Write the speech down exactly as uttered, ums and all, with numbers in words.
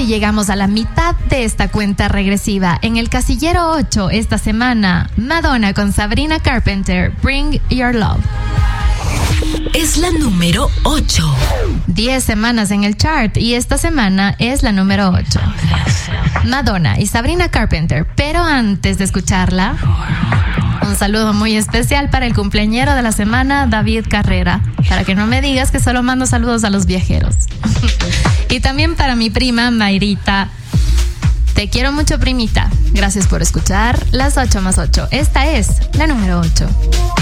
así llegamos a la mitad de esta cuenta regresiva. En el casillero ocho esta semana, Madonna con Sabrina Carpenter, Bring Your Love. Es la número ocho. Diez semanas en el chart y esta semana es la número ocho. Madonna y Sabrina Carpenter. Pero antes de escucharla, un saludo muy especial para el cumpleañero de la semana, David Carrera. Para que no me digas que solo mando saludos a los viajeros. Y también para mi prima, Mayrita. Te quiero mucho, primita. Gracias por escuchar Las ocho más ocho. Esta es la número ocho.